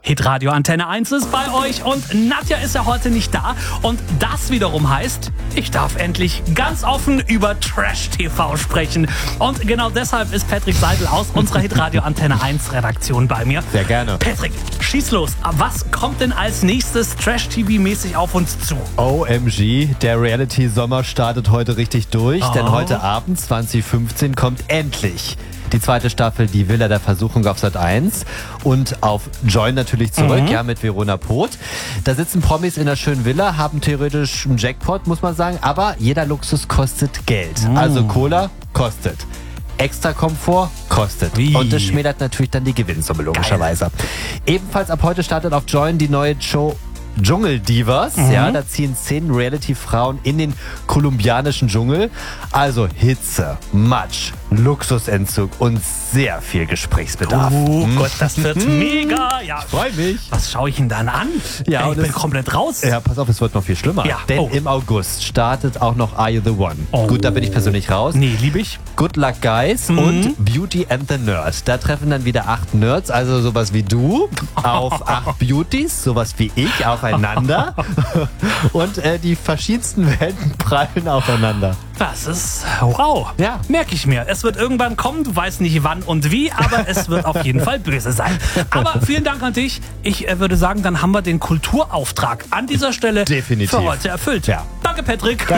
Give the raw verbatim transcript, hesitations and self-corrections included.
Hitradio Antenne eins ist bei euch und Nadja ist ja heute nicht da. Und das wiederum heißt, ich darf endlich ganz offen über Trash-T V sprechen. Und genau deshalb ist Patrick Seidel aus unserer Hitradio Antenne eins Redaktion bei mir. Sehr gerne. Patrick, schieß los. Was kommt denn als nächstes Trash-T V-mäßig auf uns zu? O M G, der Reality-Sommer startet heute richtig durch, Oh. denn heute Abend zwanzig fünfzehn kommt endlich die zweite Staffel Die Villa der Versuchung auf Sat eins und auf Join natürlich zurück, Mhm. ja, mit Verona Poth. Da sitzen Promis in einer schönen Villa, haben theoretisch einen Jackpot, muss man sagen, aber jeder Luxus kostet Geld. Mhm. Also Cola kostet. Extra Komfort kostet. Wie? Und das schmälert natürlich dann die Gewinnsumme, logischerweise. Ebenfalls ab heute startet auf Join die neue Show Dschungeldivas. Mhm. Ja, da ziehen zehn Reality-Frauen in den kolumbianischen Dschungel. Also Hitze, Matsch, Luxusentzug und sehr viel Gesprächsbedarf. Oh Gott, das wird mega. Ja, Freu mich. was schaue ich denn dann an? Ja, Ey, und ich bin es- komplett raus. Ja, pass auf, es wird noch viel schlimmer. Ja. Denn Oh. im August startet auch noch Are You The One? Oh. Gut, da bin ich persönlich raus. Nee, lieb ich. Good Luck Guys Mhm. und Beauty and the Nerd. Da treffen dann wieder acht Nerds, also sowas wie du, auf acht Beauties, sowas wie ich, aufeinander. Und äh, die verschiedensten Welten prallen aufeinander. Das ist wow. Ja. Merke ich mir. Es wird irgendwann kommen. Du weißt nicht wann und wie, aber es wird auf jeden Fall böse sein. Aber vielen Dank an dich. Ich äh, würde sagen, dann haben wir den Kulturauftrag an dieser Stelle Definitiv. für heute erfüllt. Ja. Danke, Patrick.